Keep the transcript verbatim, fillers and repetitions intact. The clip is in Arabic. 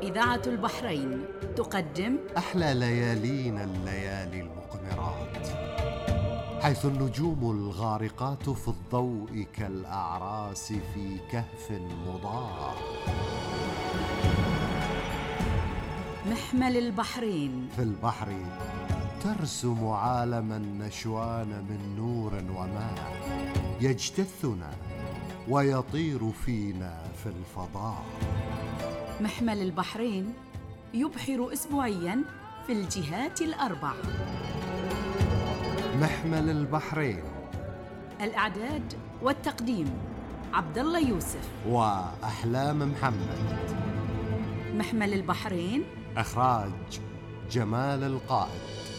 إذاعة البحرين تقدم أحلى ليالينا الليالي المقمرات، حيث النجوم الغارقات في الضوء كالأعراس في كهف مضاء. محمل البحرين. في البحر ترسم عالما نشوان من نور وماء، يجتثنا ويطير فينا في الفضاء. محمل البحرين يبحر أسبوعياً في الجهات الأربع. محمل البحرين، الإعداد والتقديم عبد الله يوسف وأحلام محمد. محمل البحرين، إخراج جمال القائد.